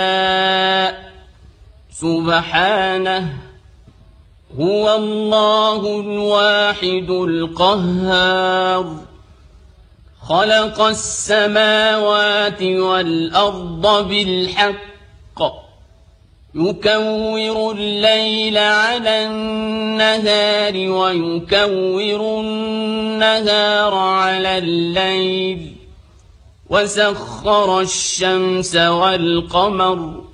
سبحانه هو الله الواحد القهار خلق السماوات والأرض بالحق يكور الليل على النهار ويكور النهار على الليل وسخر الشمس والقمر